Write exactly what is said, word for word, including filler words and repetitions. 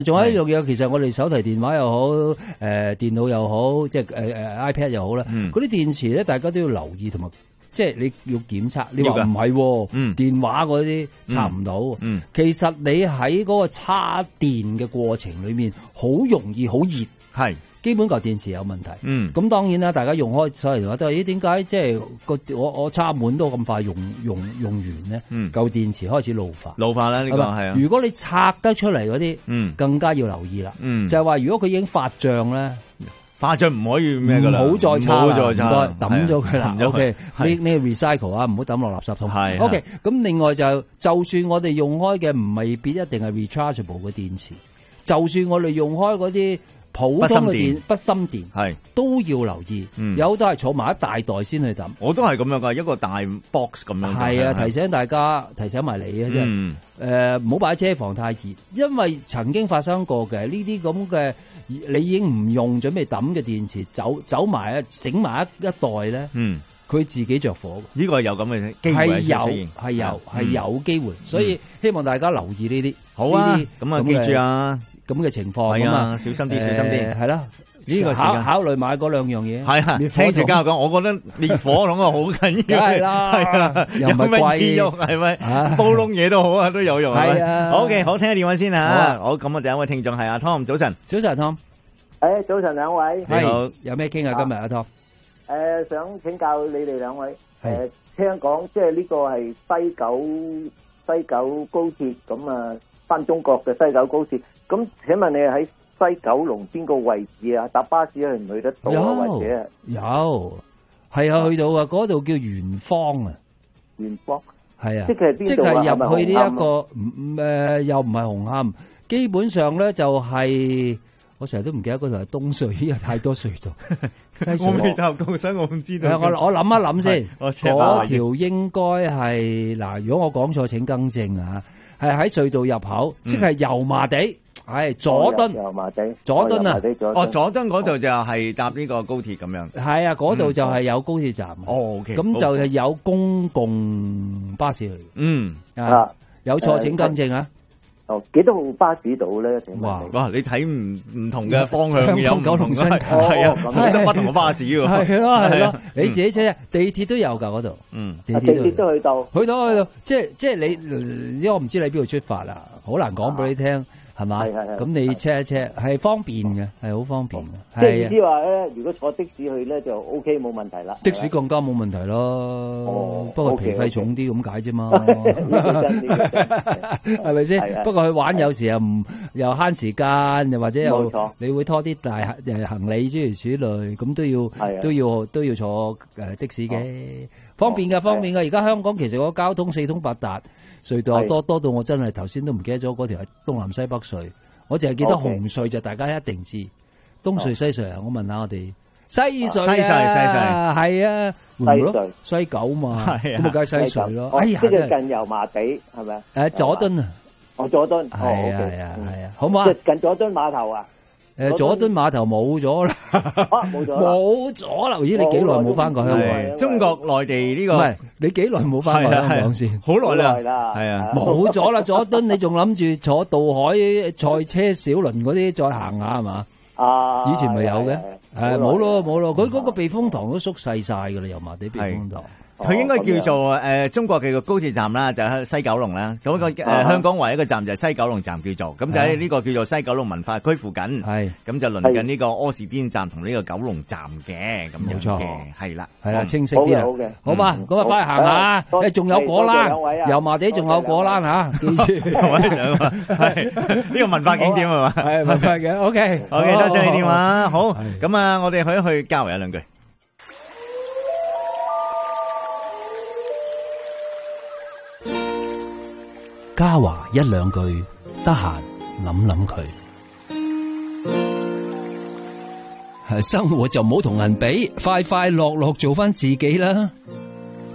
仲有一樣嘢，其實我哋手提電話又好，誒、呃、電腦又好，即係誒誒 iPad 又好啦。嗰啲、嗯、電池咧，大家都要留意，同埋即係你要檢測。你話唔係，嗯、電話嗰啲插唔到。嗯嗯、其實你喺嗰個插電嘅過程裏面，好容易好熱。係。基本嚿電池有問題，嗯，咁當然啦，大家用開手提電話都係，咦？點解即係個我我插滿都咁快用用用完咧？嗯，嚿電池開始老化，老化啦呢個係啊。如果你拆得出嚟嗰啲，嗯，更加要留意啦，嗯，就係話如果佢已經發脹咧，發脹唔可以咩噶啦，唔好再插啦，唔該抌咗佢啦。O K，呢呢 recycle 啊，唔好抌落垃圾桶。係 O K，咁另外就就算我哋用開嘅唔未必一定係 rechargeable 嘅電池，就算我哋用開嗰啲。普通嘅電不芯電係都要留意，嗯、有都係儲埋一大袋先去抌。我都係咁樣噶，一個大 box 咁樣。係啊，提醒大家，提醒埋你啊，即係誒，唔好擺喺車房太熱，因為曾經發生過嘅呢啲咁嘅，你已經唔用準備抌嘅電池，走走埋啊，整埋一一袋咧，嗯，佢自己着火。呢個係有咁嘅機會，係有係有係有機會，嗯、所以希望大家留意呢啲。好啊，咁啊，記住啊。咁嘅情況係啊，小心啲，小心啲，係啦。呢個考考慮買嗰兩樣嘢，係啊。聽住家講，我覺得烈火筒啊好緊要，係啦，係啊，又唔係貴用，係咪？煲窿嘢都好啊，都有用。係啊。好嘅，好聽下電話先吓。好，咁啊，第一位聽眾係阿 Tom，早晨，早晨 Tom。誒，早晨兩位，你好，有咩傾啊？今日阿 Tom。誒，想請教你哋兩位。誒，聽講即係呢個係西九西九高鐵咁啊。翻中國嘅西九高鐵，咁請問你喺西九龍邊個位置啊？搭巴士去唔去得到啊？或者有係啊，去到啊，嗰度叫圓方啊，圓方係啊，即係即係入去呢一個唔誒，又唔係紅磡，基本上咧就係我成日都唔記得嗰度係東隧，因為太多隧道。我未搭過，所以我唔知道。我我諗一諗先，嗰條應該係嗱，如果我講錯，請更正啊。係喺隧道入口，即係油麻地，係佐敦。油麻地，佐敦啊！哦，佐敦嗰度就係搭呢個高鐵咁樣。係啊，嗰度就係有高鐵站。哦，OK。咁就係有公共巴士嚟。嗯，啊，有錯請更正啊。哦，幾多號巴士到咧？哇哇！你睇唔唔同嘅方向有唔同嘅，係啊，好多不同嘅巴士喎。係咯係咯，你自己車地鐵都有噶嗰度。嗯，地鐵都去到，去到去到，即係即係你，因為我唔知你邊度出發啦，好難講俾你聽。係嘛？咁你車一車係方便嘅，係好方便嘅。即係意思話咧，如果坐的士去咧就 O K 冇問題啦。的士更加冇問題咯。哦，不過皮費重啲咁解啫嘛。係咪先？不過去玩有時又唔又慳時間，又或者又你會拖啲大誒行李諸如此類，咁都要都要都要坐誒的士嘅。方便嘅，方便嘅。而家香港其實個交通四通八達。隧道多多到我真係頭先都唔記得咗嗰條係東南西北隧，我淨係記得紅隧就大家一定知，東隧西隧啊！我問下我哋西隧，西隧西隧係啊，西隧西九嘛，咁咪梗係西隧咯。哎呀，即係近油麻地係咪啊？誒，佐敦啊，哦，佐敦，係啊係啊係啊，好唔好啊？即係近佐敦碼頭啊？誒，佐敦碼頭冇咗啦，冇咗，冇咗啦！咦，你幾耐冇翻過香港？中國內地呢個唔係你幾耐冇翻過香港先？好耐啦，係啊，冇咗啦！佐敦你仲諗住坐渡海賽車小輪嗰啲再行下係嘛？啊，以前咪有嘅，誒，冇咯冇咯，佢嗰個避風塘都縮細晒噶啦，油麻地避風塘。佢應該叫做誒中國嘅個高鐵站啦，就喺西九龍啦。咁個誒香港唯一一個站就係西九龍站叫做，咁就喺呢個叫做西九龍文化區附近。係，咁就鄰近呢個柯士甸站同呢個九龍站嘅，咁冇錯嘅，係啦，係啦，清晰啲啦。好嘅，好嘛，咁啊，翻去行下，誒，仲有果欄，油麻地仲有果欄吓，記住，係呢個文化景點係嘛？係文化嘅，OK，OK，多謝你電話。好，咁啊，我哋去一去交流一兩句。嘉華一兩句，得閒諗諗佢。生活就唔好同人比，快快樂樂做翻自己啦。